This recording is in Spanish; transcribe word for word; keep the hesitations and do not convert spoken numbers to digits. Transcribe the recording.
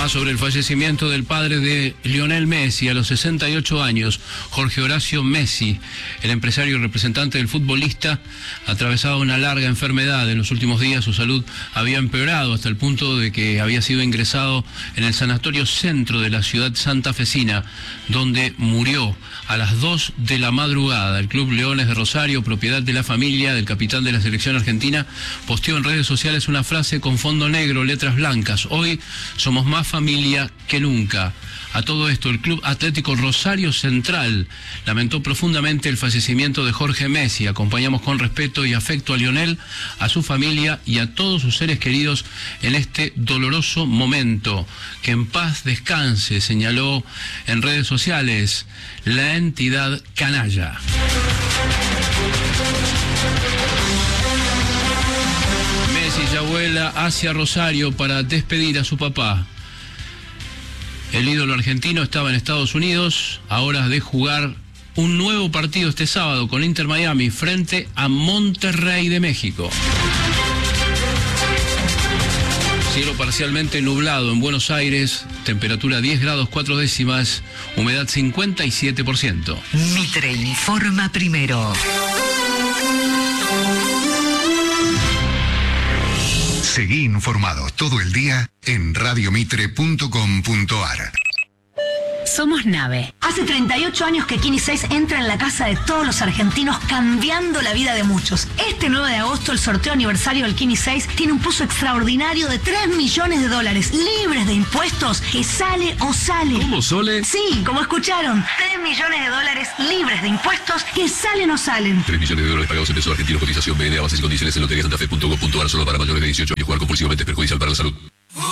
Más sobre el fallecimiento del padre de Lionel Messi a los sesenta y ocho años, Jorge Horacio Messi. El empresario y representante del futbolista atravesaba una larga enfermedad. En los últimos días su salud había empeorado hasta el punto de que había sido ingresado en el Sanatorio Centro de la ciudad santafesina, donde murió a las dos de la madrugada. El Club Leones de Rosario, propiedad de la familia del capitán de la selección argentina, posteó en redes sociales una frase con fondo negro, letras blancas: hoy somos más familia que nunca. A todo esto, el Club Atlético Rosario Central lamentó profundamente el fallecimiento de Jorge Messi. Acompañamos con respeto y afecto a Lionel, a su familia y a todos sus seres queridos en este doloroso momento. Que en paz descanse, señaló en redes sociales la entidad canalla. Messi ya vuela hacia Rosario para despedir a su papá. El ídolo argentino estaba en Estados Unidos a horas de jugar un nuevo partido este sábado con Inter Miami frente a Monterrey de México. Cielo parcialmente nublado en Buenos Aires, temperatura diez grados cuatro décimas, humedad cincuenta y siete por ciento. Mitre informa primero. Seguí informado todo el día en radio mitre punto com punto ar. Somos Nave. Hace treinta y ocho años que Kini seis entra en la casa de todos los argentinos, cambiando la vida de muchos. Este nueve de agosto, el sorteo aniversario del Kini seis tiene un pozo extraordinario de tres millones de dólares, libres de impuestos, que sale o sale. ¿Cómo, Sole? Sí, como escucharon. tres millones de dólares libres de impuestos, que salen o salen. tres millones de dólares pagados en pesos argentinos, cotización B N A, bases y condiciones en lotería santa fe punto com punto ar, solo para mayores de dieciocho años. Jugar compulsivamente es perjudicial para la salud.